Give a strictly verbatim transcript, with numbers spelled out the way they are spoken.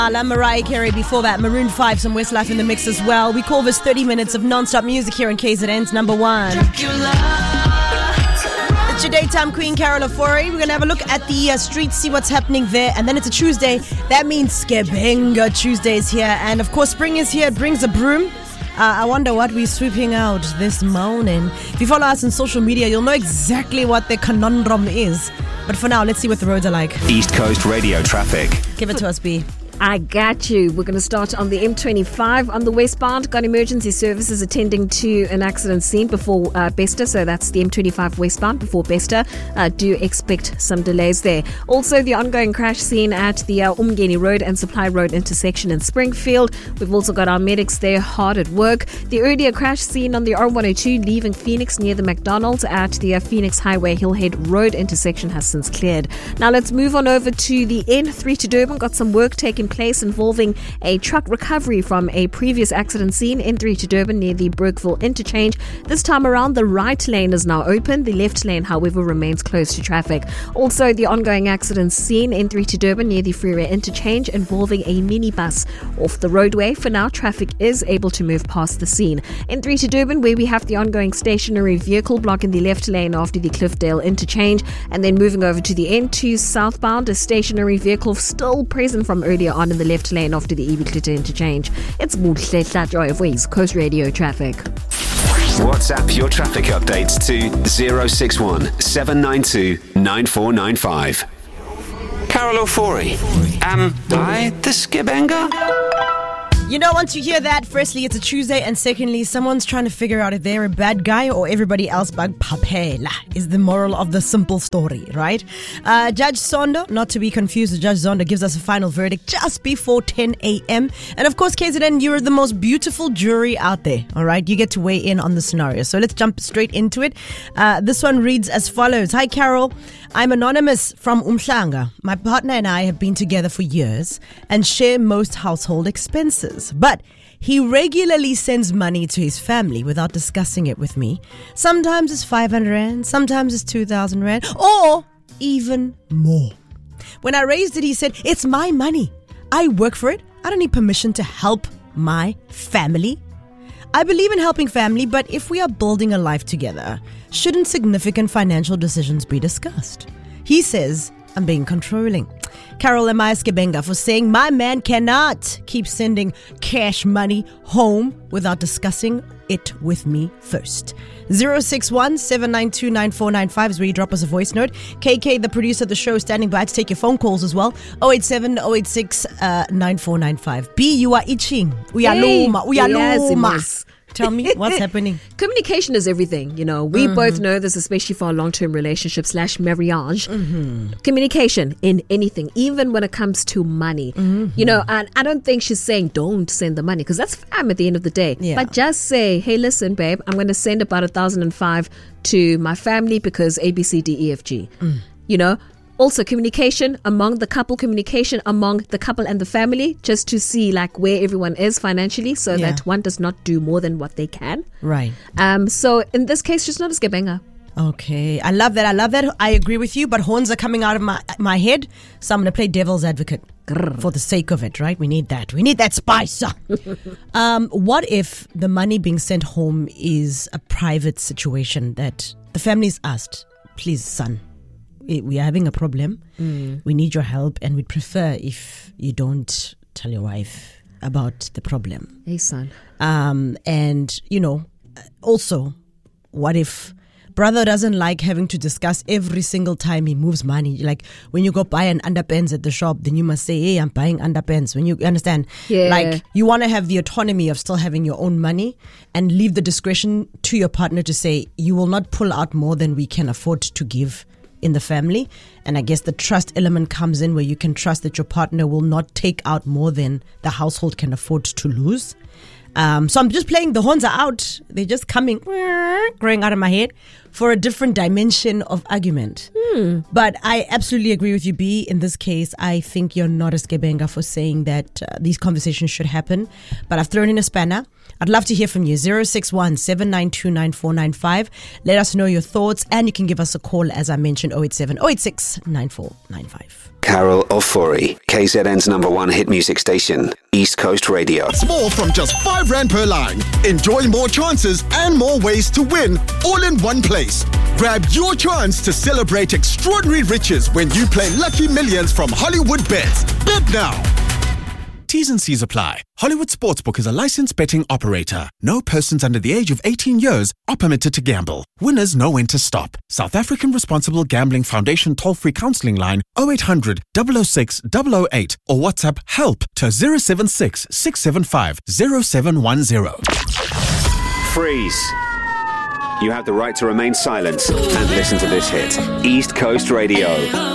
La Mariah Carey before that, Maroon five, some Westlife in the mix as well. We call this thirty minutes of non-stop music here in K Z N's number one. It's your daytime queen, Carol Ofori. We're going to have a look at the uh, streets, see what's happening there. And then it's a Tuesday. That means Skebenga Tuesday is here. And of course, spring is here. It brings a broom. Uh, I wonder what we're sweeping out this morning. If you follow us on social media, you'll know exactly what the conundrum is. But for now, let's see what the roads are like. East Coast radio traffic. Give it to us, B. I got you. We're going to start on the M twenty-five on the westbound. Got emergency services attending to an accident scene before uh, Besta. So that's the M twenty-five westbound before Besta. Uh, do expect some delays there. Also, the ongoing crash scene at the uh, Umgeni Road and Supply Road intersection in Springfield. We've also got our medics there hard at work. The earlier crash scene on the R one oh two leaving Phoenix near the McDonald's at the uh, Phoenix Highway Hillhead Road intersection has since cleared. Now let's move on over to the N three to Durban. Got some work taking place involving a truck recovery from a previous accident scene. N three to Durban near the Brookville interchange. This time around, the right lane is now open. The left lane, however, remains closed to traffic. Also, the ongoing accident scene, N three to Durban near the Freeway interchange, involving a minibus off the roadway. For now, traffic is able to move past the scene. N three to Durban, where we have the ongoing stationary vehicle blocking the left lane after the Cliffdale interchange. And then moving over to the N two southbound, a stationary vehicle still present from earlier on in the left lane after the Ebiklita interchange. It's Muhle Hlatjoy of East Coast Radio Traffic. WhatsApp your traffic updates to zero six one seven nine two nine four nine five. Carol Ofori. Am I the Skebenga? You know, once you hear that, firstly, it's a Tuesday, and secondly, someone's trying to figure out if they're a bad guy or everybody else bag papela is the moral of the simple story, right? Uh, Judge Zondo, not to be confused with Judge Zondo, gives us a final verdict just before ten a.m. And of course, K Z N, you're the most beautiful jury out there, all right? You get to weigh in on the scenario. So let's jump straight into it. Uh, this one reads as follows. Hi, Carol. I'm anonymous from Umhlanga. My partner and I have been together for years and share most household expenses. But he regularly sends money to his family without discussing it with me. Sometimes it's five hundred rand, sometimes it's two thousand rand, or even more. When I raised it, he said, it's my money. I work for it. I don't need permission to help my family. I believe in helping family, but if we are building a life together, shouldn't significant financial decisions be discussed? He says, I'm being controlling. Carol, am I a Skebenga for saying my man cannot keep sending cash money home without discussing it with me first? zero six one seven nine two nine four nine five is where you drop us a voice note. K K, the producer of the show, standing by to take your phone calls as well. oh eight seven oh eight six nine four nine five. B, you are itching. Uyaluma. Uyaluma. Tell me, what's happening? Communication is everything, you know. We mm-hmm. both know this, especially for a long-term relationship slash marriage. Mm-hmm. Communication in anything, even when it comes to money. Mm-hmm. You know, and I don't think she's saying don't send the money, because that's fine at the end of the day. Yeah. But just say, hey, listen, babe, I'm going to send about a thousand and five to my family because A, B, C, D, E, F, G. Mm. You know? Also, communication among the couple, communication among the couple and the family, just to see like where everyone is financially, so yeah. that one does not do more than what they can. Right. Um. So in this case, she's not a Skebenga. Okay, I love that. I love that. I agree with you, but horns are coming out of my my head, so I'm going to play devil's advocate Grr. for the sake of it. Right? We need that. We need that spice. um. What if the money being sent home is a private situation that the family's asked, please, son, we are having a problem. Mm. We need your help, and we'd prefer if you don't tell your wife about the problem. Hey, son. Um, and, you know, also, what if brother doesn't like having to discuss every single time he moves money? Like, when you go buy an underpants at the shop, then you must say, hey, I'm buying underpants. When you understand, yeah. like, you want to have the autonomy of still having your own money and leave the discretion to your partner to say, you will not pull out more than we can afford to give in the family. And I guess the trust element comes in, where you can trust that your partner will not take out more than the household can afford to lose. Um, so I'm just playing, the horns are out. They're just coming, growing out of my head. for a different dimension of argument. Hmm. But I absolutely agree with you, B. In this case, I think you're not a skebenga for saying that uh, these conversations should happen. But I've thrown in a spanner. I'd love to hear from you. zero six one, seven nine two, nine four nine five. Let us know your thoughts, and you can give us a call, as I mentioned, oh eight seven, oh eight six, nine four nine five. Carol Ofori, K Z N's number one hit music station, East Coast Radio. It's more from just five rand per line. Enjoy more chances and more ways to win, all in one place. Grab your chance to celebrate extraordinary riches when you play Lucky Millions from Hollywood Bets. Bet now. T's and C's apply. Hollywood Sportsbook is a licensed betting operator. No persons under the age of eighteen years are permitted to gamble. Winners know when to stop. South African Responsible Gambling Foundation toll-free counselling line oh eight hundred, double oh six, double oh eight or WhatsApp HELP to zero seven six, six seven five, zero seven one zero. Freeze. You have the right to remain silent and listen to this hit. East Coast Radio.